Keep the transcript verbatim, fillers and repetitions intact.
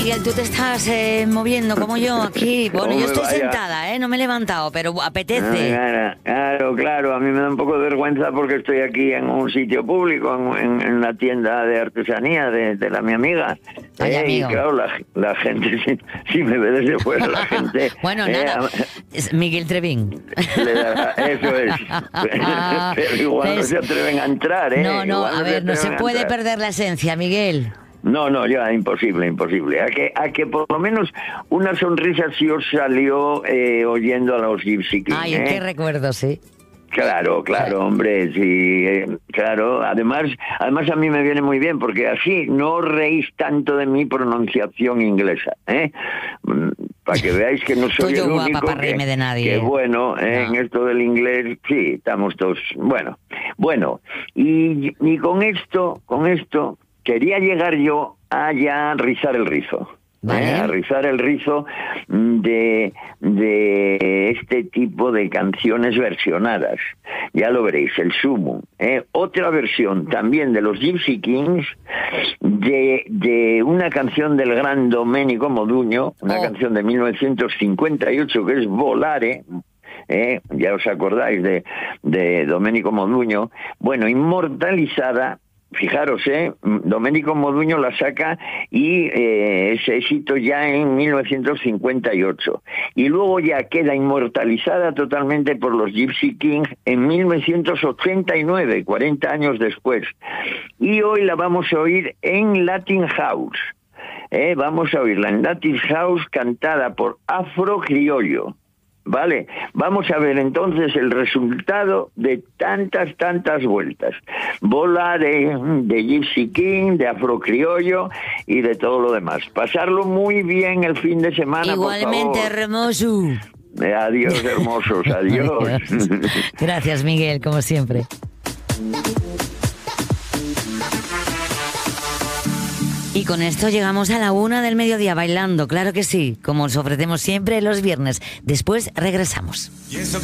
Miguel, tú te estás eh, moviendo como yo aquí. Bueno, yo estoy vaya. sentada, ¿eh? No me he levantado, pero apetece. Claro, claro, claro, a mí me da un poco de vergüenza porque estoy aquí en un sitio público, en, en, en la tienda de artesanía de, de la mi amiga. Ay, eh, amigo. Y claro, la, la gente, si, si me ve desde fuera, la gente... Bueno, eh, nada, a- es Miguel Trevín. le da- eso es. Pero igual no ¿Ves? se atreven a entrar, ¿eh? No, no, Igual a ver, no se atreven a puede entrar. perder la esencia, Miguel. No, no, ya, imposible, imposible. A que, a que por lo menos una sonrisa sí os salió eh, oyendo a los Gypsy King, Ay, ¿eh? qué recuerdo, sí. Claro, claro, hombre, sí, eh, claro. Además, además a mí me viene muy bien porque así no reís tanto de mi pronunciación inglesa, ¿eh? Mm, Para que veáis que no soy Estoy yo el guapa único para que, reírme de nadie. que bueno, ¿eh? No. En esto del inglés, sí, estamos todos, bueno, bueno, y, y con esto, con esto, quería llegar yo a ya rizar el rizo. Vale. ¿eh? A rizar el rizo de, de este tipo de canciones versionadas. Ya lo veréis, el Sumo. ¿eh? Otra versión también de los Gypsy Kings de, de una canción del gran Domenico Modugno, una Oh. canción de mil novecientos cincuenta y ocho que es Volare. ¿eh? Ya os acordáis de, de Domenico Modugno. Bueno, inmortalizada. Fijaros, ¿eh? Domenico Modugno la saca y eh, ese éxito ya en mil novecientos cincuenta y ocho. Y luego ya queda inmortalizada totalmente por los Gypsy Kings en mil novecientos ochenta y nueve, cuarenta años después. Y hoy la vamos a oír en Latin House. ¿eh? Vamos a oírla en Latin House cantada por Afro Criollo. Vale, vamos a ver entonces el resultado de tantas, tantas vueltas. Bola de, de Gypsy King, de Afro Criollo y de todo lo demás. Pasarlo muy bien el fin de semana, Igualmente, por favor. hermoso. Eh, Adiós, hermosos, adiós. Gracias, Miguel, como siempre. Y con esto llegamos a la una del mediodía bailando, claro que sí, como os ofrecemos siempre los viernes. Después regresamos. Y eso